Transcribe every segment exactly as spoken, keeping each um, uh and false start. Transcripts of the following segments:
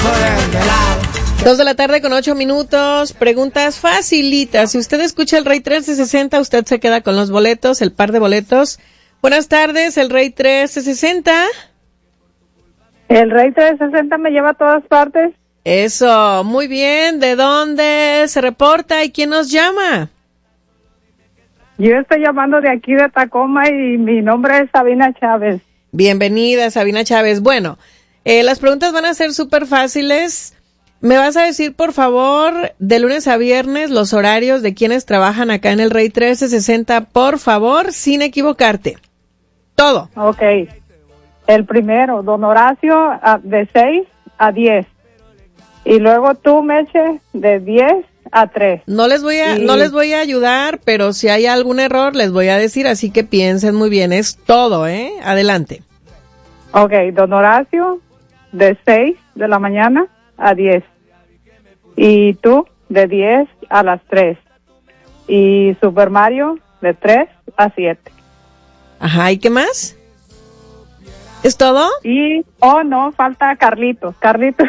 Dos de la tarde con ocho minutos. Preguntas facilitas. Si usted escucha el Rey trece sesenta, usted se queda con los boletos, el par de boletos. Buenas tardes, el Rey trece sesenta. El Rey trece sesenta me lleva a todas partes. Eso, muy bien. ¿De dónde se reporta y quién nos llama? Yo estoy llamando de aquí de Tacoma y mi nombre es Sabina Chávez. Bienvenida, Sabina Chávez. Bueno, eh, las preguntas van a ser súper fáciles. ¿Me vas a decir, por favor, de lunes a viernes, los horarios de quienes trabajan acá en el Rey trece sesenta, por favor, sin equivocarte? Todo. Ok. El primero, don Horacio, a, de seis a diez. Y luego tú, Meche, de diez a tres. No les voy a, y... no les voy a ayudar, pero si hay algún error, les voy a decir, así que piensen muy bien. Es todo, ¿eh? Adelante. Ok, don Horacio, de seis de la mañana a diez. Y tú, de diez a las tres. Y Super Mario, de tres a siete. Ajá, ¿y qué más? ¿Es todo? Y, oh no, falta Carlitos. Carlitos,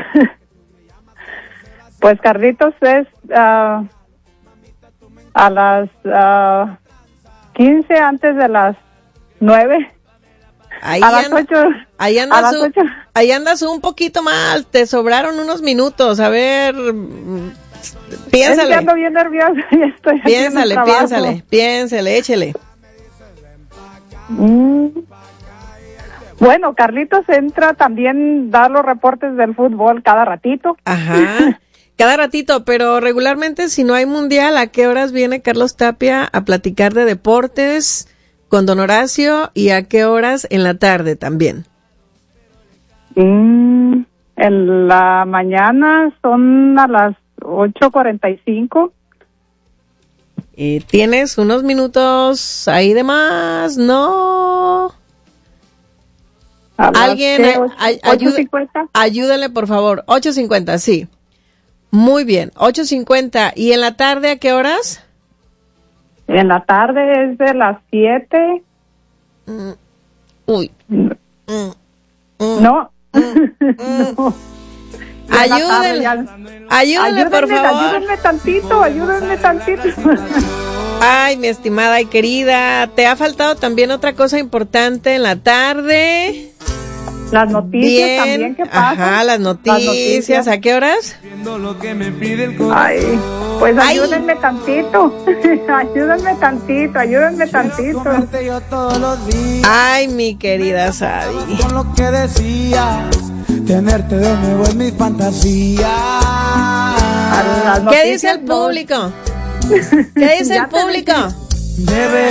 pues Carlitos es uh, a las uh, quince antes de las nueve. Ahí a anda, las ocho. Ahí andas, a las ocho. Ahí andas un poquito mal, te sobraron unos minutos, a ver, piénsale. Es que ando bien nerviosa y estoy piénsale, piénsale, piénsale, échele. Mm. Bueno, Carlitos entra también, da los reportes del fútbol cada ratito. Ajá, cada ratito, pero regularmente si no hay mundial, ¿a qué horas viene Carlos Tapia a platicar de deportes con don Horacio y a qué horas en la tarde también? Mm, en la mañana son a las ocho cuarenta y cinco. ¿Y tienes unos minutos ahí de más? No. Alguien, ay, ayuda, ayúdale por favor. ocho cincuenta, sí. Muy bien, ocho cincuenta. ¿Y en la tarde a qué horas? En la tarde es de las siete. Mm. Uy. Mm. Mm. No. Mm. no. Ayúdenle, ya... ayúdenle, ayúdenme, por favor. Ayúdenme tantito, ayúdenme tantito. Ay, mi estimada y querida, te ha faltado también otra cosa importante en la tarde. Las noticias Bien. También, ¿qué pasa? Ajá, las noticias. las noticias. ¿A qué horas? Ay, pues ayúdenme Ay. tantito. ayúdenme tantito, ayúdenme tantito. Ay, mi querida Sadi. Con lo que decías, tenerte de nuevo en mi fantasía. ¿Qué dice el público? ¿Qué dice el público? Debe